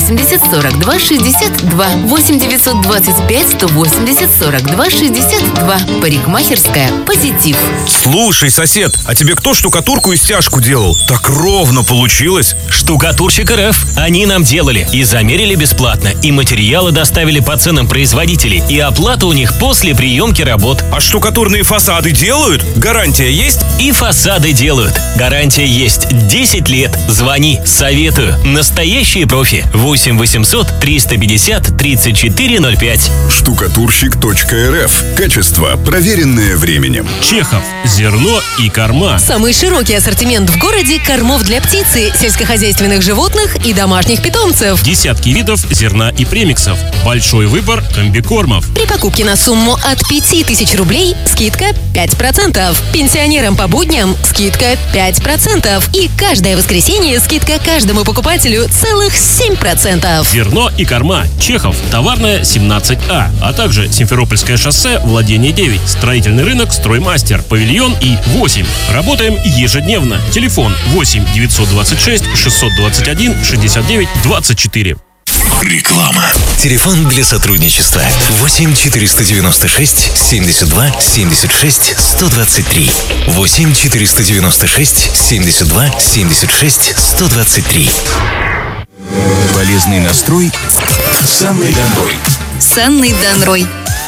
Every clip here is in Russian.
180 42 62. 8 925 180 42 62. Парикмахерская «Позитив». Слушай, сосед, а тебе кто штукатурку и стяжку делал? Так ровно получилось. Штукатурщик РФ. Они нам делали. И замерили бесплатно, и материалы доставили по ценам производителей, и оплата у них после приемки работ. А штукатурные фасады делают? Гарантия есть? И фасады делают. Гарантия есть. 10 лет. Звони. Советую. Настоящие профи. 8 800 350 3405. Штукатурщик.рф. Качество, проверенное временем. Чехов. Зерно и корма. Самый широкий ассортимент в городе кормов для птицы, сельскохозяйственных животных и домашних питомцев. Десятки видов зерна и премиксов. Большой выбор комбикормов. При покупке на сумму от 5000 рублей скидка 5%. Пенсионерам по будням скидка 5%. И каждое воскресенье скидка каждому покупателю целых 7%. Зерно и корма. Чехов. Товарная 17А. А также Симферопольское шоссе, владение 9. Строительный рынок «Строймастер». Павильон И 8. Работаем ежедневно. Телефон 8 926 621 69 24. Реклама. Телефон для сотрудничества 8 496 72 76 123. 8 496 72 76 123. Полезный настрой с Анной Данрой. С Анной Данрой.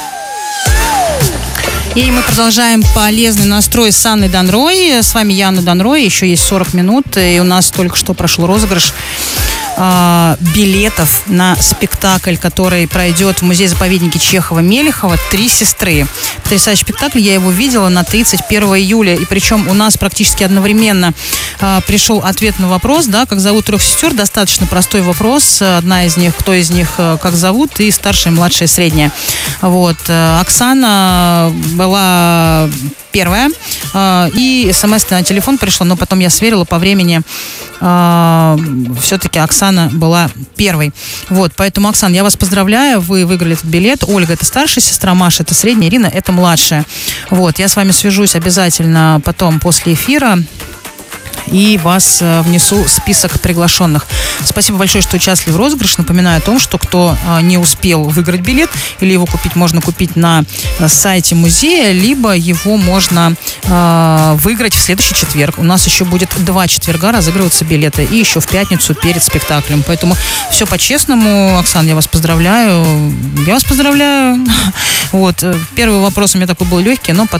И мы продолжаем полезный настрой с Анной Данрой. С вами я, Анна Данрой. Еще есть 40 минут. И у нас только что прошел розыгрыш билетов на спектакль, который пройдет в музее-заповеднике Чехова-Мелехова «Три сестры». Потрясающий спектакль. Я его видела на 31 июля. И причем у нас практически одновременно пришел ответ на вопрос, да, как зовут трех сестер. Достаточно простой вопрос. Одна из них, кто из них, как зовут, и старшая, младшая, средняя. Вот. Оксана была первая. И смс на телефон пришло, но потом я сверила по времени. Все-таки Оксана была первой. Вот, поэтому, Оксана, я вас поздравляю, вы выиграли этот билет. Ольга — это старшая сестра, Маша — это средняя, Ирина — это младшая. Вот, я с вами свяжусь обязательно потом после эфира и вас внесу в список приглашенных. Спасибо большое, что участвовали в розыгрыше. Напоминаю о том, что кто не успел выиграть билет, или его купить, можно купить на сайте музея, либо его можно выиграть в следующий четверг. У нас еще будет 2 четверга разыгрываться билеты, и еще в пятницу перед спектаклем. Поэтому все по-честному. Оксана, я вас поздравляю. Я вас поздравляю. Вот. Первый вопрос у меня такой был легкий, но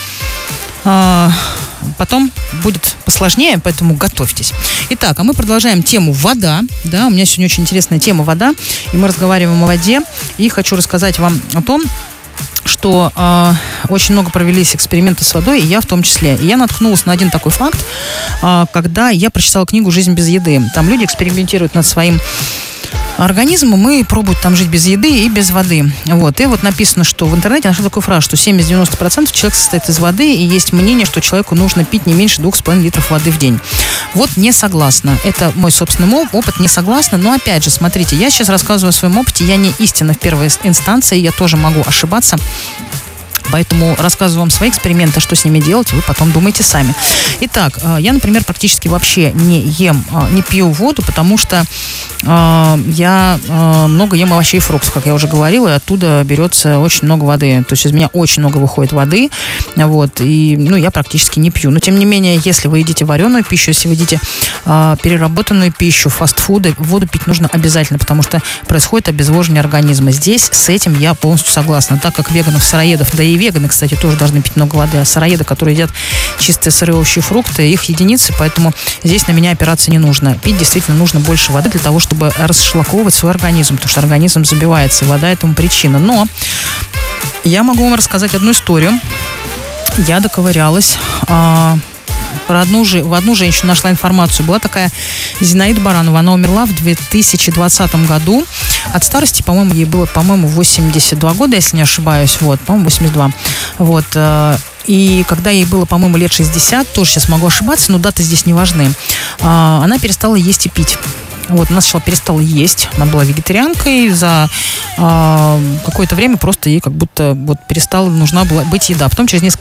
потом будет посложнее, поэтому готовьтесь. Итак, а мы продолжаем тему вода. Да, у меня сегодня очень интересная тема вода, и мы разговариваем о воде. И хочу рассказать вам о том, что очень много провелись эксперименты с водой, и я в том числе. И я наткнулась на один такой факт, когда я прочитала книгу «Жизнь без еды». Там люди экспериментируют над своим организмом и пробуют там жить без еды и без воды. Вот. И вот написано, что в интернете нашла такую фразу, что 70-90% человек состоит из воды, и есть мнение, что человеку нужно пить не меньше 2,5 литров воды в день. Вот не согласна. Это мой собственный опыт, не согласна. Но опять же, смотрите, я сейчас рассказываю о своем опыте, я не истина в первой инстанции, я тоже могу ошибаться. Поэтому рассказываю вам свои эксперименты, что с ними делать, вы потом думайте сами. Итак, я, например, практически вообще не пью воду, потому что я много ем овощей и фруктов, как я уже говорила, и оттуда берется очень много воды. То есть из меня очень много выходит воды, вот, и я практически не пью. Но, тем не менее, если вы едите вареную пищу, если вы едите переработанную пищу, фастфуды, воду пить нужно обязательно, потому что происходит обезвоживание организма. Здесь с этим я полностью согласна. Так как веганов, сыроедов, да и веганы, кстати, тоже должны пить много воды, а сыроеды, которые едят чистые сырые овощи и фрукты, их единицы, поэтому здесь на меня опираться не нужно. Пить действительно нужно больше воды для того, чтобы расшлаковывать свой организм, потому что организм забивается, и вода этому причина. Но я могу вам рассказать одну историю. Я доковырялась в одну женщину, нашла информацию. Была такая Зинаида Баранова. Она умерла в 2020 году. От старости, по-моему, ей было, 82 года, если не ошибаюсь. Вот, по-моему, 82. Вот. И когда ей было, по-моему, лет 60, тоже сейчас могу ошибаться, но даты здесь не важны, она перестала есть и пить. Вот, она сначала перестала есть, она была вегетарианкой, за какое-то время просто ей как будто вот перестала, нужна была быть еда. Потом через несколько